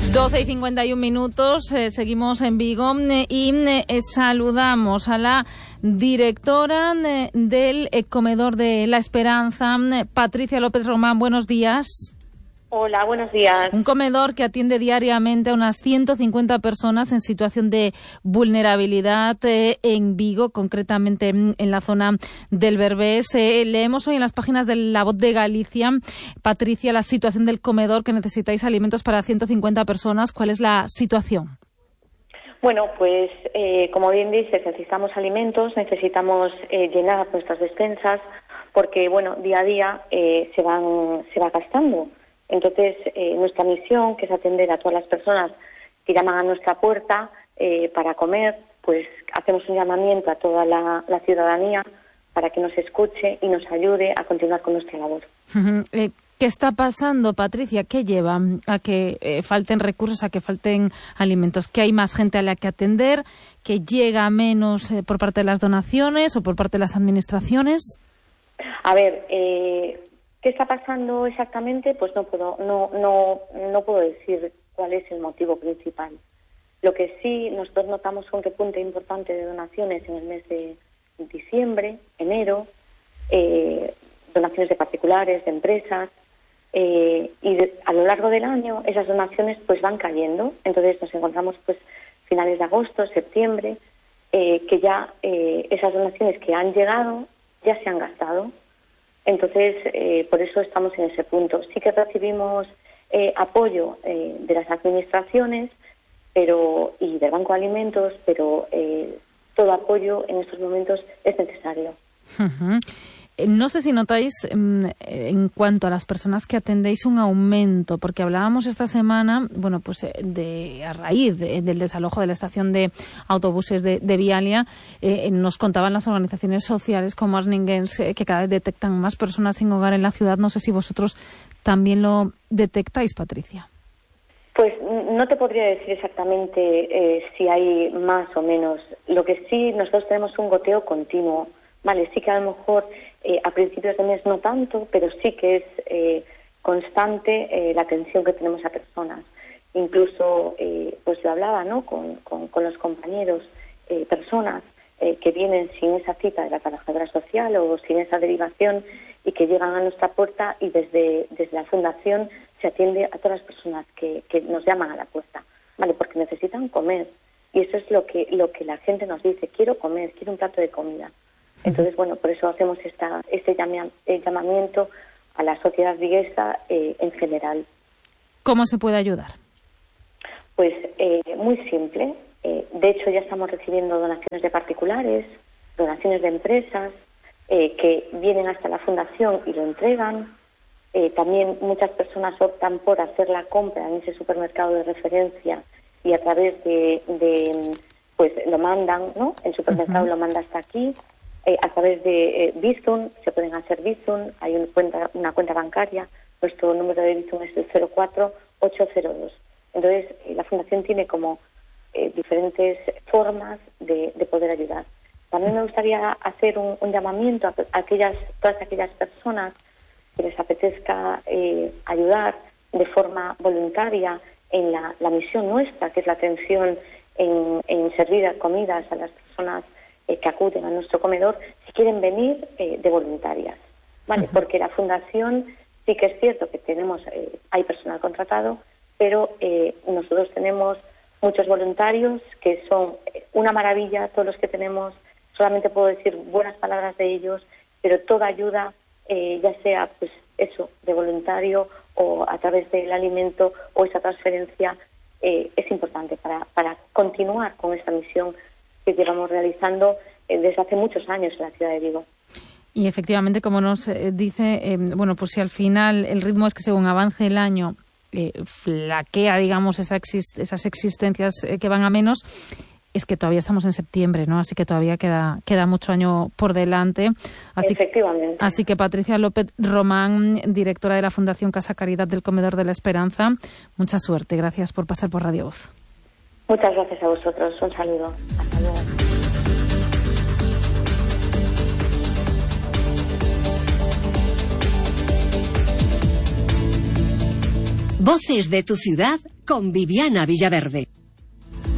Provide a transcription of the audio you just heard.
12:51, seguimos en Vigo y saludamos a la directora del Comedor de la Esperanza, Patricia López Román. Buenos días. Hola, buenos días. Un comedor que atiende diariamente a unas 150 personas en situación de vulnerabilidad en Vigo, concretamente en la zona del Berbés. Leemos hoy en las páginas de La Voz de Galicia, Patricia, la situación del comedor, que necesitáis alimentos para 150 personas. ¿Cuál es la situación? Bueno, pues como bien dices, necesitamos alimentos, necesitamos llenar nuestras despensas, porque bueno, día a día se va gastando. Entonces, nuestra misión, que es atender a todas las personas que llaman a nuestra puerta para comer, pues hacemos un llamamiento a toda la ciudadanía para que nos escuche y nos ayude a continuar con nuestra labor. ¿Qué está pasando, Patricia? ¿Qué lleva a que falten recursos, a que falten alimentos? ¿Que hay más gente a la que atender? ¿Que llega menos por parte de las donaciones o por parte de las administraciones? A ver, ¿qué está pasando exactamente? Pues no puedo decir cuál es el motivo principal. Lo que sí nosotros notamos un repunte importante de donaciones en el mes de diciembre, enero, donaciones de particulares, de empresas, a lo largo del año esas donaciones pues van cayendo. Entonces nos encontramos pues finales de agosto, septiembre, que ya esas donaciones que han llegado ya se han gastado. Entonces, por eso estamos en ese punto. Sí que recibimos apoyo de las administraciones y del Banco de Alimentos, pero todo apoyo en estos momentos es necesario. Uh-huh. No sé si notáis, en cuanto a las personas que atendéis, un aumento, porque hablábamos esta semana, bueno, pues a raíz del desalojo de la estación de autobuses de Vialia, nos contaban las organizaciones sociales como Arningens que cada vez detectan más personas sin hogar en la ciudad. No sé si vosotros también lo detectáis, Patricia. Pues no te podría decir exactamente si hay más o menos. Lo que sí, nosotros tenemos un goteo continuo. Vale, sí que a lo mejor a principios de mes no tanto, pero sí que es constante la atención que tenemos a personas. Incluso, pues yo hablaba, ¿no?, con los compañeros, personas que vienen sin esa cita de la trabajadora social o sin esa derivación y que llegan a nuestra puerta, y desde la fundación se atiende a todas las personas que nos llaman a la puerta, ¿vale?, porque necesitan comer. Y eso es lo que la gente nos dice: quiero comer, quiero un plato de comida. Entonces, bueno, por eso hacemos este llamamiento a la sociedad viguesa en general. ¿Cómo se puede ayudar? Pues muy simple. De hecho, ya estamos recibiendo donaciones de particulares, donaciones de empresas, que vienen hasta la fundación y lo entregan. También muchas personas optan por hacer la compra en ese supermercado de referencia y a través pues lo mandan, ¿no? El supermercado lo manda hasta aquí. A través de Bizum, se pueden hacer Bizum, hay una cuenta bancaria, nuestro número de Bizum es el 04802. Entonces, la Fundación tiene como diferentes formas de poder ayudar. También me gustaría hacer un llamamiento a todas aquellas personas que les apetezca ayudar de forma voluntaria en la misión nuestra, que es la atención en servir comidas a las personas que acuden a nuestro comedor, si quieren venir de voluntarias, ¿vale? Uh-huh. Porque la Fundación sí que es cierto que hay personal contratado, pero nosotros tenemos muchos voluntarios que son una maravilla, todos los que tenemos. Solamente puedo decir buenas palabras de ellos, pero toda ayuda, ya sea pues eso, de voluntario o a través del alimento o esa transferencia, es importante para continuar con esta misión que llevamos realizando desde hace muchos años en la ciudad de Vigo. Y efectivamente, como nos dice, bueno, pues si al final el ritmo es que según avance el año flaquea, digamos, esas existencias que van a menos, es que todavía estamos en septiembre, ¿no? Así que todavía queda mucho año por delante. Efectivamente. Así que Patricia López Román, directora de la Fundación Casa Caridad del Comedor de la Esperanza, mucha suerte. Gracias por pasar por Radio Voz. Muchas gracias a vosotros. Un saludo. Hasta luego. Voces de tu ciudad con Viviana Villaverde.